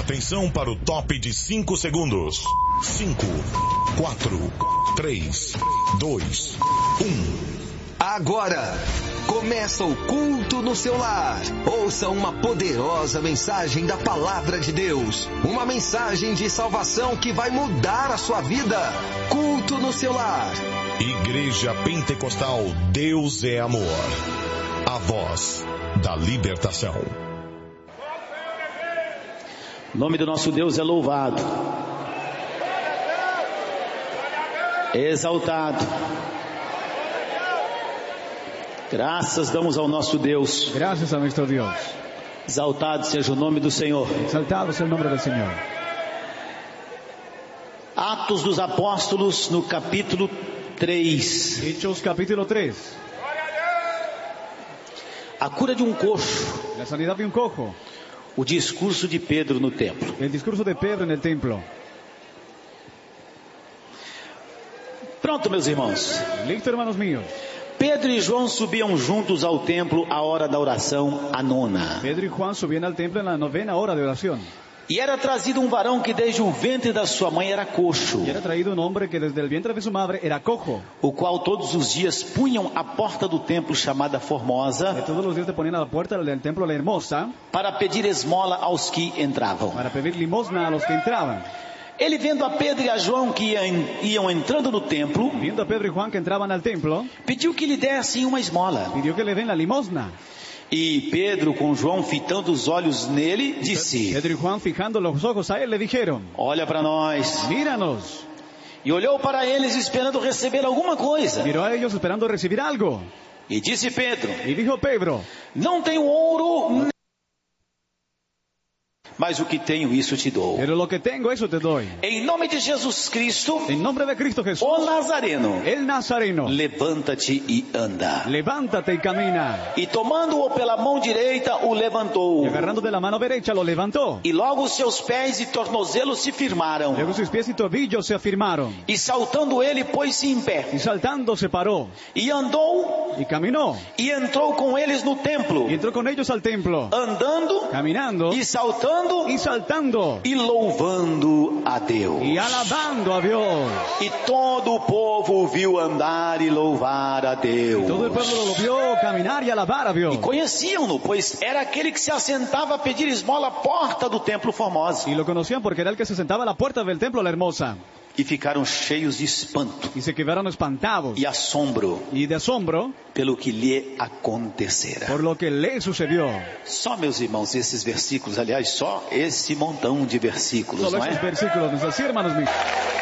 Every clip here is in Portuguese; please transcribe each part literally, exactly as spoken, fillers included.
Atenção para o top de cinco segundos. cinco, quatro, três, dois, um. Agora, começa o culto no seu lar. Ouça uma poderosa mensagem da Palavra de Deus. Uma mensagem de salvação que vai mudar a sua vida. Culto no seu lar. Igreja Pentecostal Deus é Amor. A voz da libertação. O nome do nosso Deus é louvado, exaltado. Graças damos ao nosso Deus. Gracias a nuestro Dios. Exaltado seja o nome do Senhor. Exaltado seja o nome do Senhor. Atos dos Apóstolos, no capítulo três. Hechos capítulo três. A cura de um coxo. La sanidad de un cojo. O discurso de Pedro no templo. El discurso de Pedro en el templo. Pronto, meus irmãos. Listo, hermanos míos. Pedro e João subiam juntos ao templo à hora da oração, a nona. Pedro y Juan subían al templo en la novena hora de oración. E era trazido um varão que desde o ventre da sua mãe era coxo. Y era traído un hombre que desde el vientre de su madre era cojo. O qual todos os dias punham à porta do templo chamada Formosa. Que todos los días te ponían a la puerta del templo la Hermosa. Para pedir esmola aos que entravam. Para pedir limosna a los que entraban. Ele vendo a Pedro e a João que iam entrando no templo. Viendo a Pedro y Juan que entraban al templo. Pediu que lhe dessem uma esmola. Pidió que le den la limosna. E Pedro, com João fitando os olhos nele, disse: Pedro y Juan, fijando los ojos a él, le dijeron: olha para nós. Míranos. E olhou para eles esperando receber alguma coisa. Miró a ellos esperando recibir algo. E disse Pedro: y dijo Pedro: não tenho ouro, mas o que tenho, isso te dou. Pero lo que tengo, eso te doy. Em nome de Jesus Cristo, en nombre de Cristo Jesús, o Nazareno, el Nazareno, levanta-te e anda. Levántate y camina. E tomando-o pela mão direita, o levantou. Y agarrando de la mano derecha, lo levantó. E logo os seus pés e tornozelos se firmaram. Luego sus pies y tobillos se afirmaron. E saltando ele, pôs-se em pé. Y saltando se paró. E andou. Y caminó. E entrou com eles no templo. Y entró con ellos al templo. Andando. Caminando. E saltando. Y saltando. E louvando a Deus. Y alabando a Dios. E todo o povo o viu andar e louvar a Deus. Y todo el pueblo lo vio caminar y alabar a Dios. E conheciam-no, pois era aquele que se assentava a pedir esmola à porta do templo Formosa. Y lo conocían porque era el que se sentaba a la puerta del templo La Hermosa. E ficaram cheios de espanto. Y se quedaron espantados. E assombro. Y de asombro. Pelo que lhe acontecera. Por lo que le sucedió. Só, meus irmãos, esses versículos, aliás, só esse montão de versículos, Solo não é? esses versículos, ¿no es así, hermanos míos?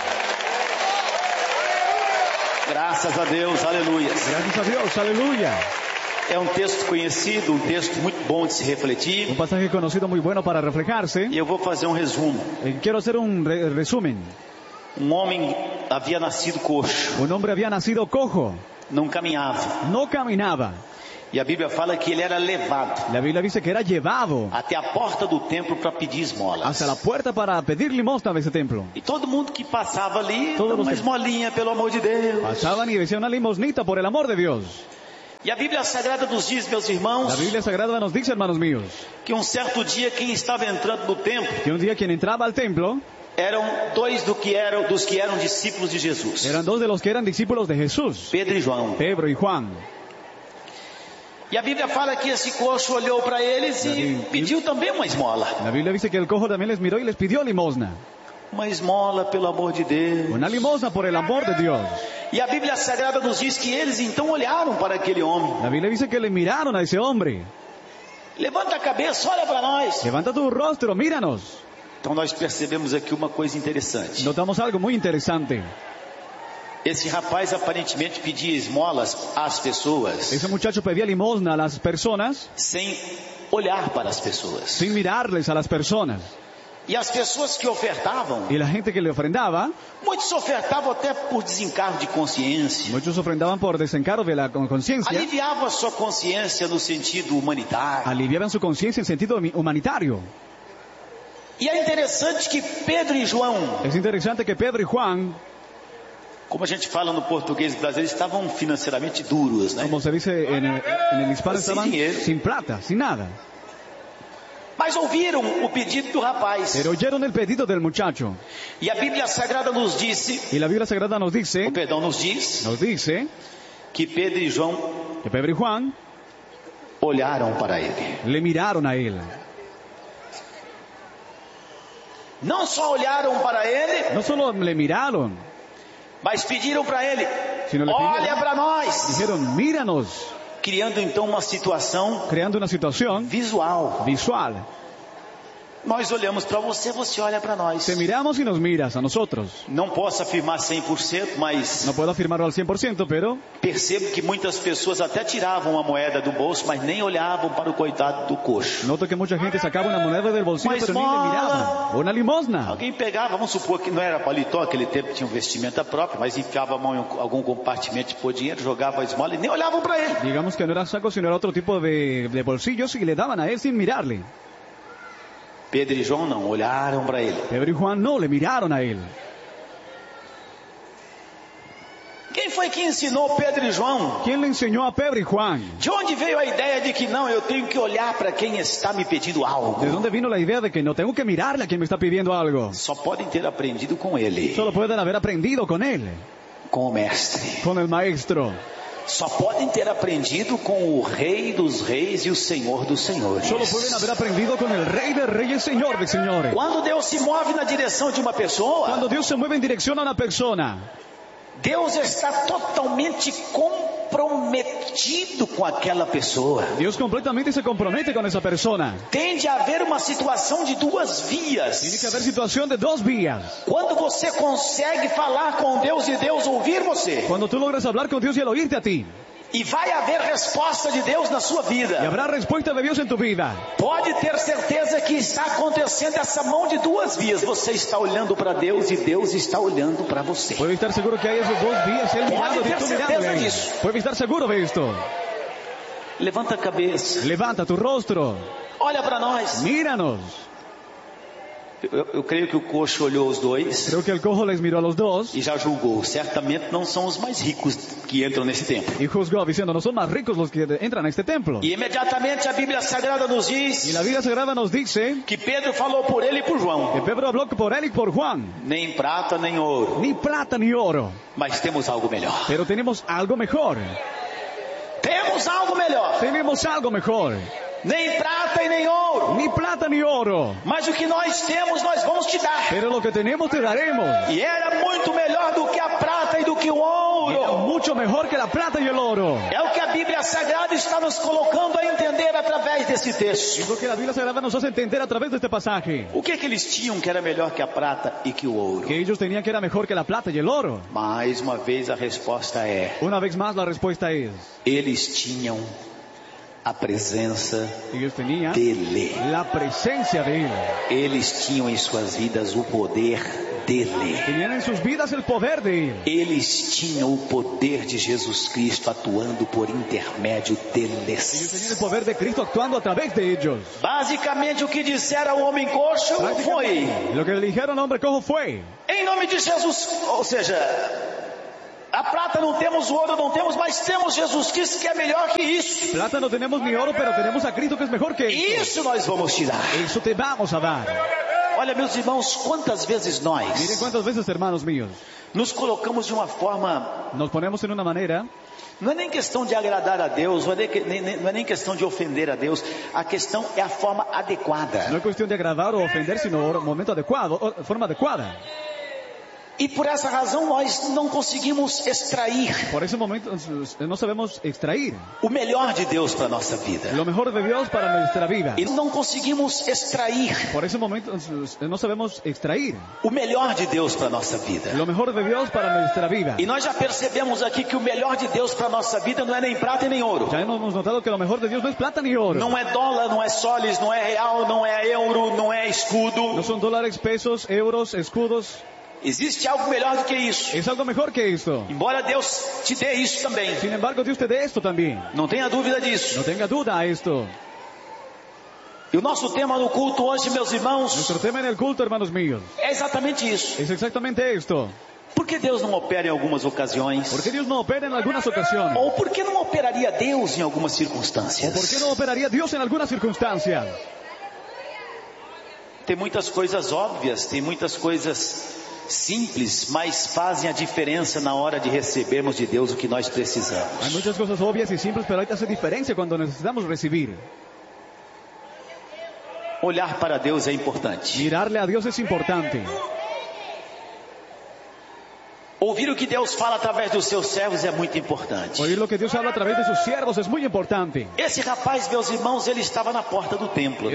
Graças a Deus, aleluia. Gracias a Dios, aleluya. É um texto conhecido, um texto muito bom de se refletir. Un pasaje conocido muy bueno para reflejarse. E eu vou fazer um resumo. Eh, quiero hacer un re resumen. Um homem havia nascido coxo. Un hombre había nacido cojo. Não caminhava. No caminaba. E a Bíblia fala que ele era levado. La Biblia dice que era llevado até a porta do templo para pedir esmolas. Hasta la puerta para pedir limosna de ese templo. E todo mundo que passava ali, Todos uma los... esmolinha, pelo amor de Deus. Pasaban y decían una limosnita por el amor de Dios. E a Bíblia Sagrada nos diz, meus irmãos, la Biblia Sagrada nos dice, hermanos míos, que um certo dia quem estava entrando no templo, que un día quien entraba al templo, eram dois do que eram, dos que eram discípulos de Jesus. Eran dos de los que eran discípulos de Jesús. Pedro e João. Pedro y Juan. E a Bíblia fala que esse coxo olhou para eles e Biblia, pediu também uma esmola. La Biblia dice que el cojo también les miró y les pidió limosna. Uma esmola, pelo amor de Deus. Una limosna por el amor de Dios. E a Bíblia Sagrada nos diz que eles então olharam para aquele homem. La Biblia dice que le miraron a ese hombre. Levanta a cabeça, olha para nós. Levanta tu rostro, míranos. Então nós percebemos aqui uma coisa interessante. Notamos algo muy interesante. Esse rapaz aparentemente pedia esmolas às pessoas. Ese muchacho pedía limosna a las personas. Sem olhar para as pessoas. Sin mirarles a las personas. E as pessoas que ofertavam, y la gente que le ofrendaba, muitos ofertavam até por desencargo de consciência. Muchos ofrendaban por desencargo de la conciencia. Aliviavam a sua consciência no sentido humanitário. Aliviaban su conciencia en sentido humanitario. E é interessante que Pedro e João, es interesante que Pedro y Juan, como a gente fala no português brasileiro, estavam financeiramente duros, né? Como se dice en el, en el hispano, estaban dinheiro. sin plata, sin nada. Mas ouviram o pedido do rapaz. Pero oyeron el pedido del muchacho. E a Bíblia Sagrada nos disse, Y la Biblia Sagrada nos dice, o perdão, nos diz, nos dice que Pedro e João que Pedro y Juan olharam para ele. le miraron a él. Não só olharam para ele, No solo le miraron, mas pediram para ele, sino le olha pidieron, para nós. dijeron, míranos, Criando então uma situação creando una situación visual. visual. Nós olhamos para você, você olha para nós. Te miramos y nos miras a nosotros. Não posso afirmar cem por cento, mas No puedo afirmarlo al cien por ciento, pero percebo que muitas pessoas até tiravam a moeda do bolso, mas nem olhavam para o coitado do coxo. noto que mucha gente sacaba una moneda del bolsillo, Uma pero ni le esmola. miraban. Una limosna. Alguém pegava, vamos supor que não era paletó, aquele tempo tinha um vestimenta próprio, mas enfiava a mão em algum compartimento de pôr dinheiro, jogava a esmola e nem olhavam para ele. Digamos que no era saco, sino era otro tipo de, de bolsillos y le daban a él sin mirarle. Pedro e João não, olharam para ele. Pedro y Juan no, le miraron a él. Quem foi que ensinou Pedro e João? ¿Quién le enseñó a Pedro y Juan? De onde veio a ideia de que não, eu tenho que olhar para quem está me pedindo algo? ¿De dónde vino la idea de que no tengo que mirarle a quien me está pidiendo algo? Só podem ter aprendido com ele, Solo pueden haber aprendido con él, com o mestre. con el maestro. Só podem ter aprendido com o Rei dos Reis e o Senhor dos Senhores. Solo pueden haber aprendido con el Rey de Reyes, Señor de Señores. Quando Deus se move na direção de uma pessoa, Cuando Dios se mueve en dirección a una persona, Deus está totalmente comprometido com aquela pessoa. Dios completamente se compromete con esa persona. Tem de haver uma situação de duas vias. Tiene que haber situación de dos vías. Quando você consegue falar com Deus e Deus ouvir você, Cuando tú logras hablar con Dios y Él oírte a ti, e vai haver resposta de Deus na sua y vida, habrá respuesta de Dios en tu vida, pode ter certeza que está acontecendo essa mão de duas vias. Você está olhando para Deus e Deus está olhando para você. puede estar seguro que hay esos dos vías, Él mirando y tú mirándole a Él. Puede estar seguro de esto. Levanta a cabeça, Levanta tu rostro, olha para nós. míranos. Eu, eu creio que o coxo olhou os dois Creo que el cojo les miró a los dos e já julgou. Certamente não são os mais ricos que entram nesse templo. y juzgó diciendo, no son más ricos los que entran a este templo. E imediatamente a Bíblia Sagrada nos Y diz la Biblia Sagrada nos dice que Pedro falou por ele e por que João. Pedro habló por él y por Juan. Nem prata, nem ouro, Ni plata ni oro, mas temos algo melhor. pero tenemos algo mejor. Temos algo melhor. Tenemos algo mejor. Nem prata e nem ouro, Ni plata ni oro, mas o que nós temos nós vamos te dar. pero lo que tenemos te daremos. E era muito melhor do que a prata e do que o Era ouro. mucho mejor que la plata y el oro. É o que a Bíblia Sagrada está nos colocando a entender através desse texto. Es lo que la Biblia Sagrada nos hace entender a través de este pasaje. O que que eles tinham que era melhor que a prata e que o ouro? Que ellos tenían que era mejor que la plata y el oro. Mais uma vez a resposta é: Una vez más la respuesta es, eles tinham a presença ellos tenían dele. la presencia de Él. Eles tinham em suas vidas o poder dele. Tenían en sus vidas el poder de Él. Eles tinham o poder de Jesus Cristo atuando por intermédio Ellos tenían deles. el poder de Cristo actuando a través de ellos. Basicamente o que disseram ao homem coxo foi: Lo que le dijeron al hombre cojo fue, em nome de Jesus, ou seja, a prata não temos, o ouro não temos, mas temos Jesus Cristo que é melhor que isso. plata no tenemos ni oro, pero tenemos a Cristo que es mejor que esto. Isso nós vamos te dar. Eso te vamos a dar. Olha, meus irmãos, quantas vezes Miren nós cuántas veces, hermanos míos, nos colocamos de uma forma, nos ponemos en una manera, não é nem questão de agradar a Deus, não é nem, nem- nem- não é nem questão de ofender a Deus, a questão é a forma adequada. no es cuestión de agradar o ofender, sino o momento adecuado, o forma adecuada. E por essa razão nós não conseguimos extrair Por ese momento no sabemos extrair o melhor de Deus para a nossa vida. lo mejor de Dios para nuestra vida. E não conseguimos extrair Por ese momento no sabemos extrair o melhor de Deus para a nossa vida. lo mejor de Dios para nuestra vida. E nós já percebemos aqui que o melhor de Deus para a nossa vida não é nem prata e nem ouro. Ya hemos notado que lo mejor de Dios no es plata ni oro. Não é dólar, não é soles, não é real, não é euro, não é escudo. No son dólares, pesos, euros, escudos. Existe algo melhor do que isso. Es algo mejor que esto. Embora Deus te dê isso também. Sin embargo, Dios te dé esto también. Não tenha dúvida disso. No tenga duda a esto. E o nosso tema no culto hoje, meus irmãos, Nuestro tema en el culto, hermanos míos, é exatamente isso. es exactamente esto. Por que Deus não opera em algumas ocasiões? ¿Por qué Dios no opera en algunas ocasiones? Ou por que não operaria Deus em algumas ¿O circunstâncias? por qué no operaría Dios en algunas circunstancias? Tem muitas coisas óbvias, tem muitas coisas simples, mas fazem a diferença na hora de recebermos de Deus o que nós precisamos. Hay muchas cosas obvias y simples, pero hay que hacer diferencia cuando necesitamos recibir. Olhar para Deus é importante. Mirarle a Dios es importante. Ouvir o que Deus fala através dos seus servos é muito importante. Oír lo que Dios habla a través de sus siervos es muy importante. Esse rapaz, meus irmãos, ele estava na porta do templo.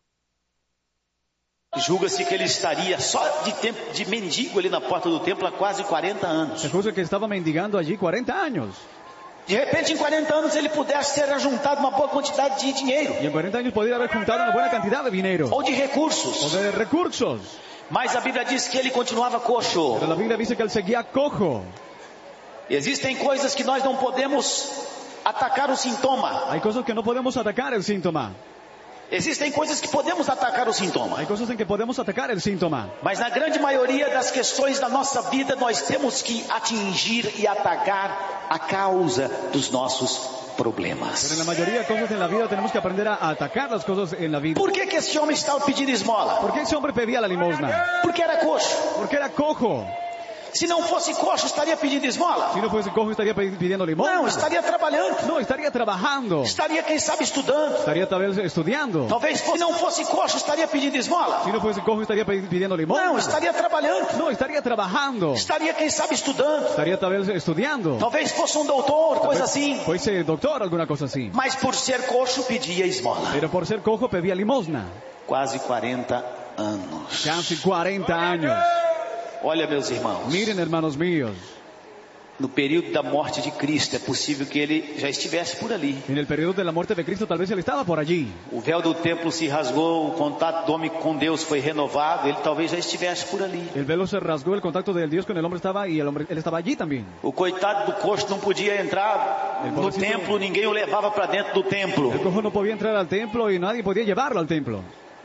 Julga-se que ele estaria só de, tempo, de mendigo ali na porta do templo há quase quarenta anos. Se juzga que estaba mendigando allí cuarenta años. De repente, em quarenta anos, ele pudesse ter ajuntado uma boa quantidade de dinheiro. Y en cuarenta años podría haber juntado una buena cantidad de dinero. Ou de recursos. O de recursos. Mas a Bíblia diz que ele continuava coxo. Pero la Biblia dice que él seguía cojo. Existem coisas que nós não podemos atacar o sintoma. Hay cosas que no podemos atacar el síntoma. Existem coisas que podemos atacar o sintoma. Hay cosas en que podemos atacar el síntoma. Mas na grande maioria das questões da nossa vida, nós temos que atingir e atacar a causa dos nossos problemas. Pero en la mayoría de cosas en la vida tenemos que aprender a atacar las cosas en la vida. Por que que esse homem estava pedindo esmola? ¿Por qué ese hombre pedía la limosna? Porque era coxo. Porque era cojo. Se não fosse coxo, estaria pedindo esmola? Si no fuese cojo, estaría pidiendo limosna. Não, estaria trabalhando. No, estaría trabajando. Estaria, quem sabe, estudando. Estaría tal vez estudiando. Talvez, se não fosse coxo, estaria pedindo esmola? Si no fuese cojo, estaría pidiendo limosna. Não, estaria trabalhando. No, estaría trabajando. Estaria, quem sabe, estudando. Estaría tal vez estudiando. Talvez fosse um doutor, coisa assim. Fuese doctor, alguna cosa así. Mas por ser coxo, pedia esmola. Pero por ser cojo, pedía limosna. Quase quarenta anos. Casi cuarenta años. Olha, meus irmãos. Miren, hermanos míos. No período da morte de Cristo, é possível que ele já estivesse por ali. En el periodo de la muerte de Cristo, tal vez él estaba por allí. O véu do templo se rasgou, o contato do homem com Deus foi renovado, ele talvez já estivesse por ali. El velo se rasgó, el contacto del Dios con el hombre estaba y el hombre, él estaba allí también. O coitado do coxo não podia entrar no templo, ninguém o levava para dentro do templo. El cojo no podía entrar al templo y nadie podía llevarlo al templo.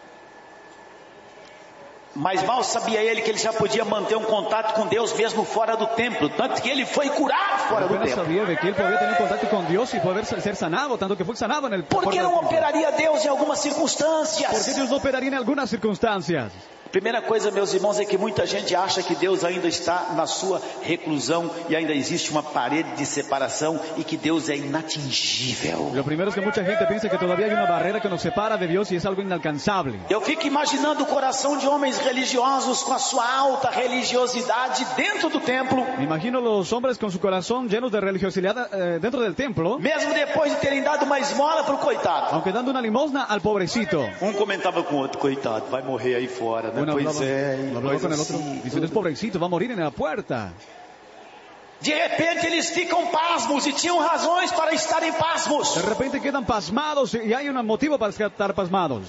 Mas mal sabia ele que ele já podia manter um contato com Deus mesmo fora do templo, tanto que ele foi curado fora do templo. Sabía de que él podía tener contacto con Dios y poder ser sanado, tanto que fue sanado en el. ¿Por qué não operaria Deus em algumas circunstâncias? ¿Por qué Dios no operaría en algunas circunstancias? Primeira coisa, meus irmãos, é que muita gente acha que Deus ainda está na sua reclusão e ainda existe uma parede de separação e que Deus é inatingível. Lo primero es que mucha gente piensa que todavía hay una barrera que nos separa de Dios y es algo inalcanzable. Eu fico imaginando o coração de homens religiosos com a sua alta religiosidade dentro do templo. Me imagino los hombres con su corazón llenos de religiosidad eh, dentro del templo. Mesmo depois de terem dado uma esmola para o coitado. Aunque dando una limosna al pobrecito. Um comentava com o outro, coitado, vai morrer aí fora, né? Uno pois hablaba, é, hablaba con el otro, diciendo, es pobrecito, va a morir en la puerta. De repente eles ficam pasmos e tinham razões para estarem pasmos. De repente quedan pasmados y hay un motivo para estar pasmados.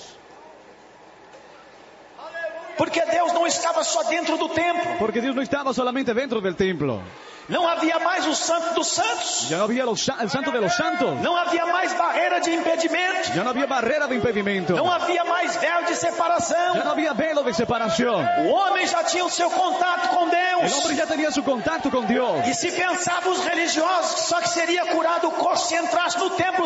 Porque Deus não estava só dentro do templo. Porque Dios no estaba solamente dentro del templo. Não havia mais o santo dos santos. Ya no había los, el santo de los santos. Não havia mais barreira de impedimento. Ya no había barrera de impedimento. Não havia mais véu de separação. Ya no había velo de separación. O homem já tinha o seu contato com Deus. El hombre ya tenía su contacto con Dios. E se pensava os religiosos só que seria curado o coxo se entrasse no templo